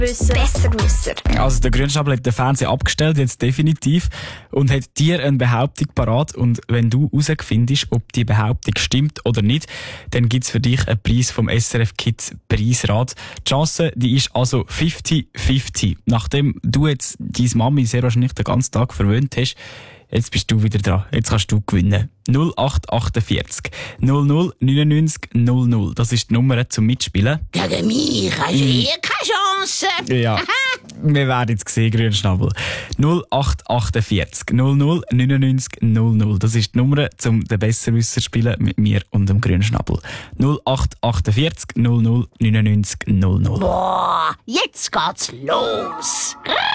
Besserwisser. Also der Grünschnabel hat den Fernseher abgestellt, jetzt definitiv, und hat dir eine Behauptung parat. Und wenn du herausfindest, ob die Behauptung stimmt oder nicht, dann gibt's für dich einen Preis vom SRF Kids Preisrat. Die Chance, die ist also 50-50. Nachdem du jetzt deine Mami sehr wahrscheinlich den ganzen Tag verwöhnt hast, jetzt bist du wieder dran. Jetzt kannst du gewinnen. 0848 00 99 00. Das ist die Nummer zum Mitspielen. Gegen mich hast du keine Chance. Ja, wir werden jetzt sehen, Grünschnabel. 0848 00 99 00. Das ist die Nummer zum den Besserwisser spielen mit mir und dem Grünschnabel. 0848 00 99 00. Boah, jetzt geht's los.